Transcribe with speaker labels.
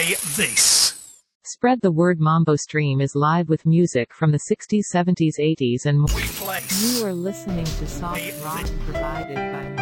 Speaker 1: play this.
Speaker 2: Spread the word. Mambo Stream is live with music from the 60s, 70s, 80s and more.
Speaker 1: We place.
Speaker 2: You are listening to soft rock provided by